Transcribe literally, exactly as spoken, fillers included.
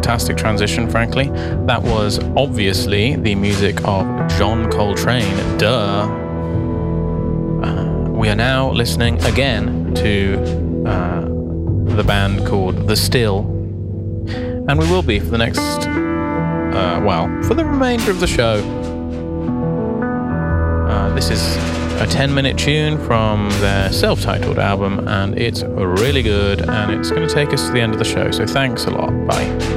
fantastic transition, frankly. That was obviously the music of John Coltrane. Duh. Uh, we are now listening again to uh, the band called The Still, and we will be for the next, uh, well, for the remainder of the show. Uh, this is a ten minute tune from their self-titled album, and it's really good, and it's going to take us to the end of the show, so thanks a lot. Bye.